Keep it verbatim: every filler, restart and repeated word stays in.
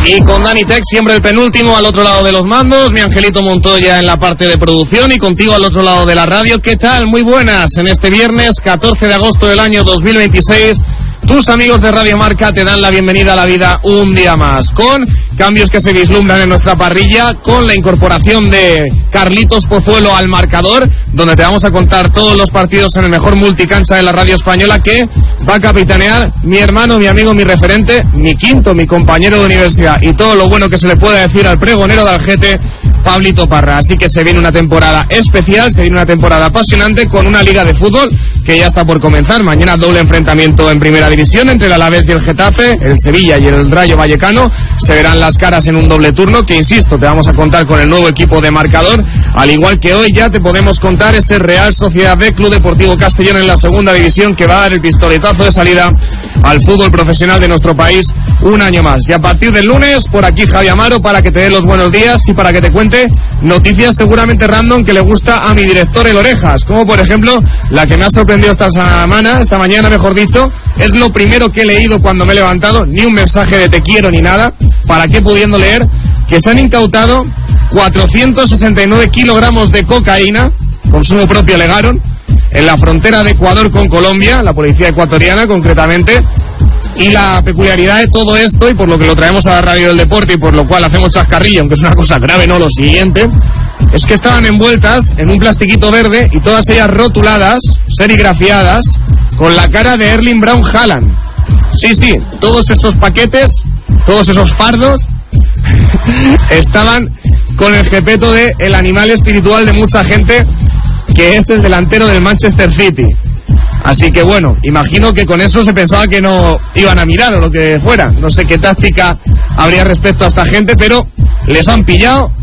Y con Dani Tech, siempre el penúltimo al otro lado de los mandos, mi Angelito Montoya en la parte de producción y contigo al otro lado de la radio. ¿Qué tal? Muy buenas. En este viernes catorce de agosto del año dos mil veintiséis, tus amigos de Radio Marca te dan la bienvenida a la vida un día más, con cambios que se vislumbran en nuestra parrilla, con la incorporación de Carlitos Pozuelo al marcador, donde te vamos a contar todos los partidos en el mejor multicancha de la radio española, que va a capitanear mi hermano, mi amigo, mi referente, mi quinto, mi compañero de universidad, y todo lo bueno que se le puede decir al pregonero de Algete, Pablito Parra. Así que se viene una temporada especial, se viene una temporada apasionante, con una liga de fútbol que ya está por comenzar. Mañana doble enfrentamiento en primera división entre el Alavés y el Getafe, el Sevilla y el Rayo Vallecano. Se verán las caras en un doble turno que, insisto, te vamos a contar con el nuevo equipo de marcador, al igual que hoy ya te podemos contar ese Real Sociedad B Club Deportivo Castellón en la segunda división, que va a dar el pistoletazo de salida al fútbol profesional de nuestro país un año más. Y a partir del lunes, por aquí Javi Amaro para que te dé los buenos días y para que te cuente noticias seguramente random que le gusta a mi director El Orejas, como por ejemplo la que me ha sorprendido esta semana, esta mañana mejor dicho. Es lo primero que he leído cuando me he levantado, ni un mensaje de te quiero ni nada, para qué pudiendo leer que se han incautado cuatrocientos sesenta y nueve kilogramos de cocaína, consumo propio alegaron, en la frontera de Ecuador con Colombia, la policía ecuatoriana concretamente. Y la peculiaridad de todo esto, y por lo que lo traemos a la radio del deporte y por lo cual hacemos chascarrillo, aunque es una cosa grave, no lo siguiente, es que estaban envueltas en un plastiquito verde y todas ellas rotuladas, serigrafiadas, con la cara de Erling Braun Haaland. Sí, sí, todos esos paquetes, todos esos fardos estaban con el jepeto de el animal espiritual de mucha gente, que es el delantero del Manchester City. Así que bueno, imagino que con eso se pensaba que no iban a mirar o lo que fuera. No sé qué táctica habría respecto a esta gente, pero les han pillado.